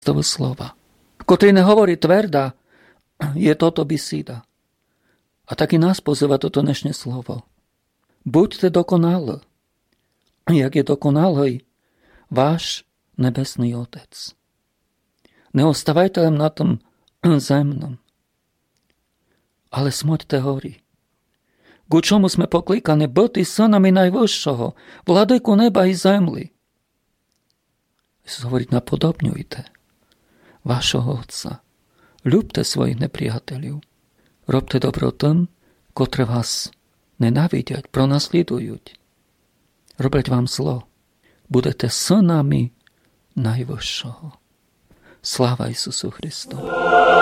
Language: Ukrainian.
Христове слова, котрий не говорить тверда, є тото бісіда. А так і нас позива то днешнє слово. Будьте доkonali, як є dokonalий ваш Небесний Отець. Не оставайте на том земном, але смотрите горі. К чому ми покликані бути синами Найвищого, владику неба і землі. Ісус говорить, наподобнюйте вашого Отця. Любте своїх неприятелів. Робте добро тим, котрі вас ненавидять, пронаслідують. Роблять вам зло. Будете синами Найвищого. Слава Ісусу Христу!